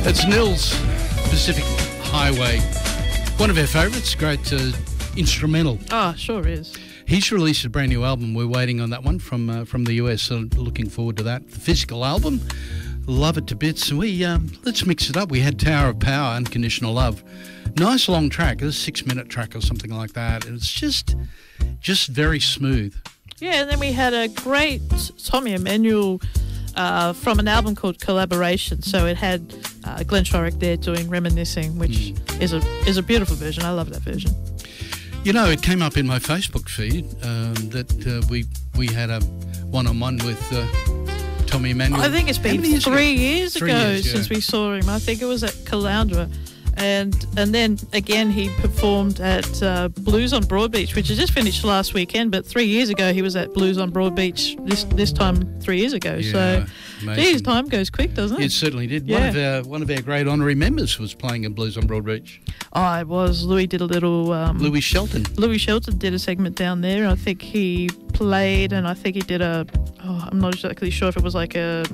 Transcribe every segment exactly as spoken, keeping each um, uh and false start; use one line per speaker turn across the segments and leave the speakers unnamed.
It's Nils, Pacific Highway. One of our favourites, great uh, instrumental.
Oh, sure is.
He's released a brand new album. We're waiting on that one from uh, from the U S, so looking forward to that. The physical album, love it to bits. And we, um, let's mix it up. We had Tower of Power, Unconditional Love. Nice long track, a six-minute track or something like that. And it's just, just very smooth.
Yeah, and then we had a great Tommy Emmanuel uh, from an album called Collaboration. So it had uh, Glenn Shorrock there doing Reminiscing, which mm. is a is a beautiful version. I love that version.
You know, it came up in my Facebook feed um, that uh, we we had a one-on-one with uh, Tommy Emmanuel.
I think it's been
years
three
ago?
years
three
ago
years, yeah.
since we saw him. I think it was at Caloundra. And and then again he performed at uh, Blues on Broadbeach, which had just finished last weekend. But three years ago he was at Blues on Broadbeach. This this time three years ago.
Yeah,
so,
amazing.
geez, time goes quick, doesn't it?
It certainly did.
Yeah.
One of our one of our great honorary members was playing in Blues on Broadbeach.
Oh, it was. Louis did a little. Um,
Louis Shelton.
Louis Shelton did a segment down there. I think he played, and I think he did a. Oh, I'm not exactly sure if it was like a.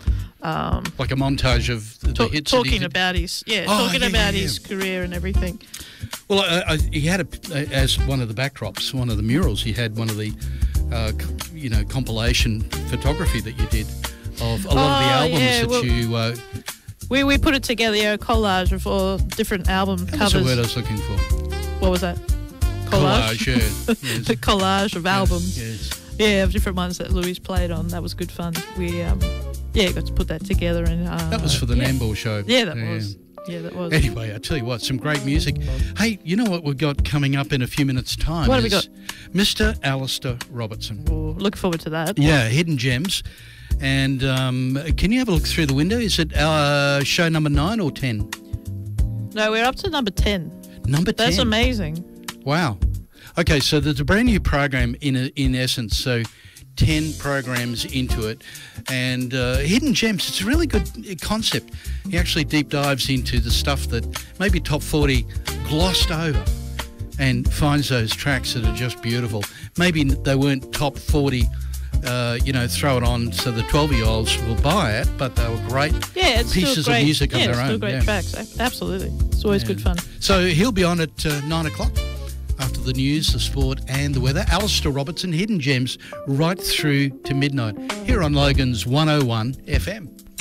Um,
like a montage of the
talk,
hits.
Talking
that he
about his, yeah,
oh,
talking
yeah,
about
yeah,
his
yeah.
career and everything.
Well, uh, I, he had a, as one of the backdrops, one of the murals. He had one of the, uh, you know, compilation photography that you did of a lot
oh,
of the albums
yeah,
that
well,
you. Uh,
we we put it together, yeah, a collage of all different album
that's
covers.
the word I was looking for.
What was that? Collage.
Collage, yeah. Yes.
The collage of albums.
Yes.
Yeah, of different ones that Louis played on. That was good fun. We um, yeah, got to put that together and. Uh,
That was for the
yeah.
Nambour show.
Yeah, that yeah. was. Yeah, that was.
Anyway, I tell you what, some great music. Hey, you know what we've got coming up in a few minutes' time?
What have we got?
Mister Alistair Robertson.
Ooh, look forward to that.
Yeah, Hidden Gems. And um, can you have a look through the window? Is it uh, show number nine or ten?
No, we're up to number ten.
Number ten?
That's amazing.
Wow. Okay, so there's a brand new program in a, in essence, so ten programs into it. And uh, Hidden Gems, it's a really good concept. He actually deep dives into the stuff that maybe Top forty glossed over and finds those tracks that are just beautiful. Maybe they weren't Top forty, uh, you know, throw it on so the twelve-year-olds will buy it, but they were great
yeah, it's
pieces
still great,
of music
yeah,
of their
it's still
own.
great
yeah.
tracks, absolutely. It's always
Yeah.
good fun.
So he'll be on at uh, nine o'clock. After the news, the sport and the weather. Alistair Robertson, Hidden Gems, right through to midnight here on Logan's one oh one F M.